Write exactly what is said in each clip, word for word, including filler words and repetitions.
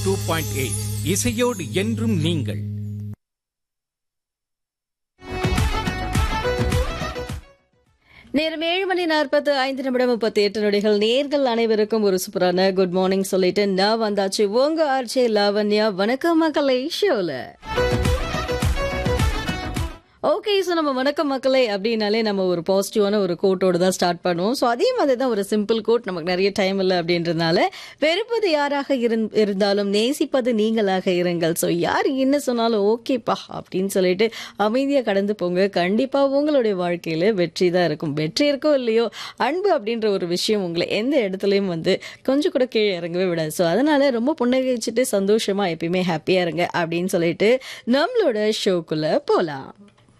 Two point eight இசையோடு என்றும் நீங்கள். நேரம் ஏழு மணி நாற்பத்து ஐந்து நிமிடம் முப்பத்தி எட்டு நொடிகள். நேர்கள் அனைவருக்கும் ஒரு சூப்பரான குட் மார்னிங் சொல்லிட்டு நான் வந்தாச்சு உங்க ஆர்ஜே லாவண்யா. வணக்கம் மக்களை ஷோல. ஓகே, ஸோ நம்ம வணக்கம் மக்களே அப்படின்னாலே நம்ம ஒரு பாசிட்டிவான ஒரு கோட்டோடு தான் ஸ்டார்ட் பண்ணுவோம். ஸோ அதே மாதிரி தான் ஒரு சிம்பிள் கோட். நமக்கு நிறைய டைம் இல்லை அப்படின்றதுனால, வெறுப்பது யாராக இருந்தாலும் நேசிப்பது நீங்களாக இருங்கள். ஸோ யார் என்ன சொன்னாலும் ஓகேப்பா அப்படின்னு சொல்லிட்டு அமைதியாக கடந்து போங்க. கண்டிப்பாக உங்களுடைய வாழ்க்கையில் வெற்றி தான் இருக்கும். வெற்றி இருக்கோ இல்லையோ, அன்பு அப்படின்ற ஒரு விஷயம் உங்களை எந்த இடத்துலையும் வந்து கொஞ்சம் கூட கீழே இறங்கவே விடாது. ஸோ அதனால ரொம்ப புன்னகைச்சிட்டு சந்தோஷமா எப்பயுமே ஹாப்பியாக இருங்க அப்படின்னு சொல்லிட்டு நம்மளோட ஷோக்குள்ள போகலாம்.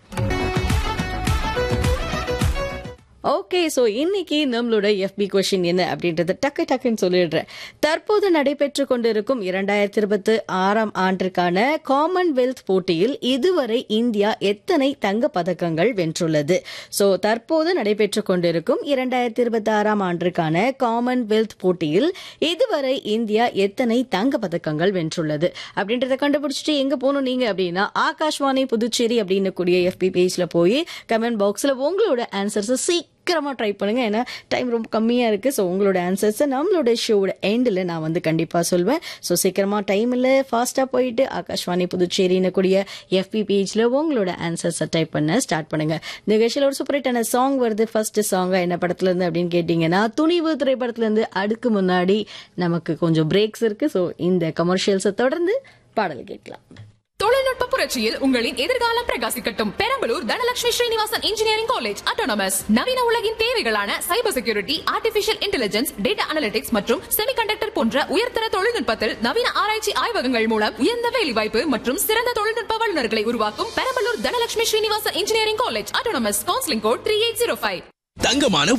ஓகே, ஸோ இன்னைக்கு நம்மளோட எஃபி கொஸ்டின் என்ன அப்படின்றத டக்கு டக்குன்னு சொல்லிடுறேன். தற்போது நடைபெற்று கொண்டிருக்கும் இரண்டாயிரத்தி இருபத்தி ஆறாம் ஆண்டிற்கான காமன்வெல்த் போட்டியில் இதுவரை இந்தியா எத்தனை தங்க பதக்கங்கள் வென்றுள்ளது? ஸோ தற்போது நடைபெற்று கொண்டிருக்கும் இரண்டாயிரத்தி இருபத்தி ஆறாம் ஆண்டிற்கான காமன்வெல்த் போட்டியில் இதுவரை இந்தியா எத்தனை தங்க பதக்கங்கள் வென்றுள்ளது அப்படின்றத கண்டுபிடிச்சிட்டு எங்க போகணும் நீங்க அப்படின்னா, ஆகாஷ்வாணி புதுச்சேரி அப்படின்னு கூடிய எஃபி பேஜ்ல போய் கமெண்ட் பாக்ஸ்ல உங்களோட ஆன்சர்ஸ் சீக்கிரமா ட்ரை பண்ணுங்க. ஏன்னா டைம் ரொம்ப கம்மியா இருக்கு. ஸோ உங்களோட ஆன்சர்ஸை நம்மளோட ஷோட எண்டில் நான் வந்து கண்டிப்பா சொல்வேன். ஸோ சீக்கிரமா டைம் இல்லை, ஃபாஸ்டா போயிட்டு ஆகாஷ்வாணி புதுச்சேரின்னு கூடிய எஃபி பேஜ்ல உங்களோட ஆன்சர்ஸை டைப் பண்ண ஸ்டார்ட் பண்ணுங்க. நிகழ்ச்சியில் ஒரு சூப்பர் ஹிட்டான சாங் வருது. ஃபர்ஸ்ட் சாங் என்ன படத்துல இருந்து அப்படின்னு கேட்டீங்கன்னா, துணிவு திரைப்படத்துல இருந்து. அதுக்கு முன்னாடி நமக்கு கொஞ்சம் பிரேக்ஸ் இருக்கு. ஸோ இந்த கமர்ஷியல்ஸை தொடர்ந்து பாடல் கேட்கலாம். தொழில்நுட்ப புரட்சியில் உங்களின் எதிர்காலம் பிரகாசிக்கட்டும். Perambalur Dhanalakshmi Srinivasan engineering college autonomous நவீன உலகின் தேவைகளான cyber security, artificial intelligence, data analytics மற்றும் செமிகண்டக்டர் போன்ற உயர்தர தொழில்நுட்பத்தில் நவீன ஆராய்ச்சி ஆய்வகங்கள் மூலம் உயர்ந்த வேலைவாய்ப்பு மற்றும் சிறந்த தொழில்நுட்ப வல்லுநர்களை உருவாக்கும் Perambalur Dhanalakshmi Srinivasan engineering college autonomous. Counselling code three eight zero five. தங்கமான